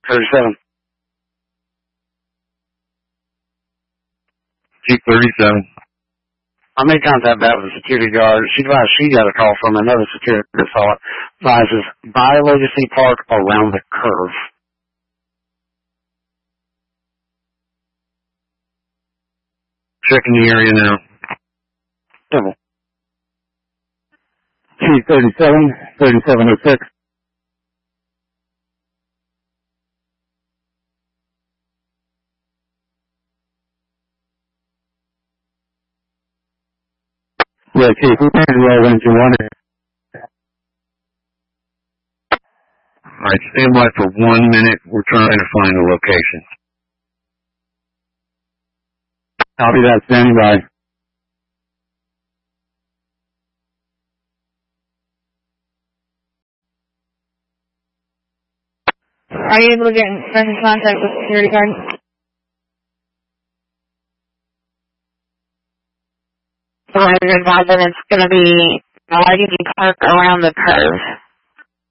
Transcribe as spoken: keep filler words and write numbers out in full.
thirty-seven. Jeep thirty-seven. I made contact back with the security guard. She advised she got a call from another security guard. Advises by Legacy Park around the curve. Checking the area now. Double. T thirty-seven, thirty-seven oh six. Yeah, Chief, we can roll into one. Alright, stand by for one minute. We're trying to find a location. Copy that, standing by. Are you able to get in contact with the security guard? So I advise that it's going to be a Legacy Park around the curve.